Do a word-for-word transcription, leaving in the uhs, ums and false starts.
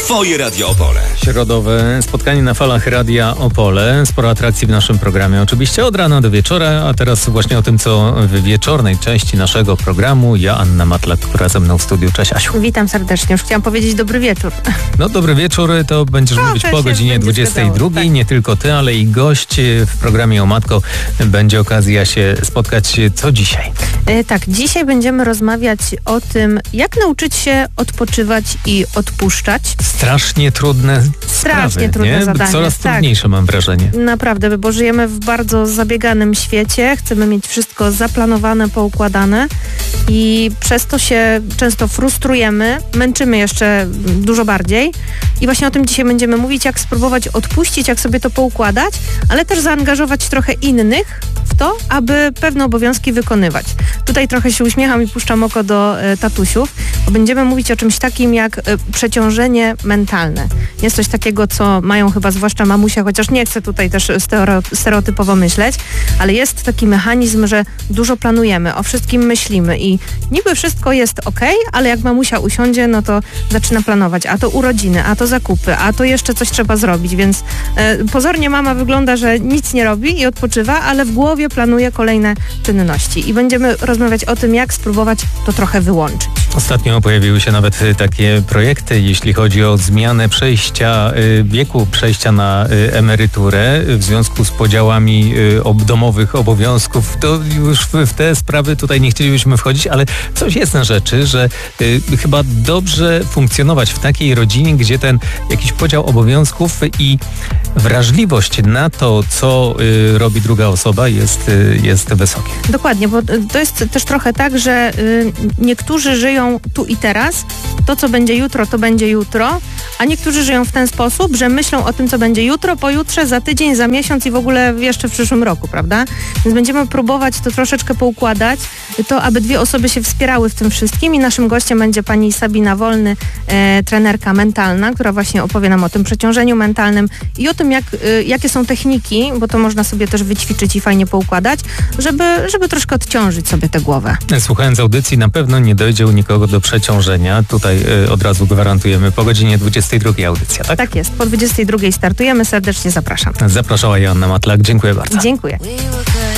Twoje Radio Opole. Środowe spotkanie na falach Radia Opole. Sporo atrakcji w naszym programie. Oczywiście od rana do wieczora, a teraz właśnie o tym, co w wieczornej części naszego programu. Ja, Anna Matlak, która ze mną w studiu. Cześć, Asiu. Witam serdecznie. Już chciałam powiedzieć dobry wieczór. No dobry wieczór, to będziesz Trochę mówić po godzinie dwudziestej drugiej. Tak. Nie tylko ty, ale i gość w programie O Matko. Będzie okazja się spotkać. Co dzisiaj? E, tak, dzisiaj będziemy rozmawiać o tym, jak nauczyć się odpoczywać i odpuszczać. Strasznie trudne Strasznie sprawy, trudne nie? zadanie. Coraz tak. trudniejsze, mam wrażenie. Naprawdę, bo żyjemy w bardzo zabieganym świecie. Chcemy mieć wszystko zaplanowane, poukładane i przez to się często frustrujemy, męczymy jeszcze dużo bardziej. I właśnie o tym dzisiaj będziemy mówić, jak spróbować odpuścić, jak sobie to poukładać, ale też zaangażować trochę innych w to, aby pewne obowiązki wykonywać. Tutaj trochę się uśmiecham i puszczam oko do e, tatusiów, bo będziemy mówić o czymś takim jak e, przeciążenie mentalne. Jest coś takiego, co mają chyba zwłaszcza mamusia, chociaż nie chcę tutaj też stereotypowo myśleć, ale jest taki mechanizm, że dużo planujemy, o wszystkim myślimy i niby wszystko jest okej, ale jak mamusia usiądzie, no to zaczyna planować, a to urodziny, a to zakupy, a to jeszcze coś trzeba zrobić, więc e, pozornie mama wygląda, że nic nie robi i odpoczywa, ale w głowie planuje kolejne czynności i będziemy rozmawiać o tym, jak spróbować to trochę wyłączyć. Ostatnio pojawiły się nawet takie projekty, jeśli chodzi o zmianę przejścia wieku, przejścia na emeryturę w związku z podziałami domowych obowiązków. To już w te sprawy tutaj nie chcielibyśmy wchodzić, ale coś jest na rzeczy, że chyba dobrze funkcjonować w takiej rodzinie, gdzie ten jakiś podział obowiązków i wrażliwość na to, co robi druga osoba jest, jest wysokie. Dokładnie, bo to jest też trochę tak, że niektórzy żyją tu i teraz, to co będzie jutro, to będzie jutro, a niektórzy żyją w ten sposób, że myślą o tym, co będzie jutro, pojutrze, za tydzień, za miesiąc i w ogóle jeszcze w przyszłym roku, prawda? Więc będziemy próbować to troszeczkę poukładać, to aby dwie osoby się wspierały w tym wszystkim i naszym gościem będzie pani Sabina Wolny, e, trenerka mentalna, która właśnie opowie nam o tym przeciążeniu mentalnym i o tym, jak, e, jakie są techniki, bo to można sobie też wyćwiczyć i fajnie poukładać, żeby, żeby troszkę odciążyć sobie tę głowę. Słuchając audycji, na pewno nie dojdzie u nikogo do przeciążenia. Tutaj y, od razu gwarantujemy po godzinie dwudziestej drugiej audycja, tak? Tak jest. Po dwudziestej drugiej startujemy. Serdecznie zapraszam. Zapraszała Joanna Matlak. Dziękuję bardzo. Dziękuję.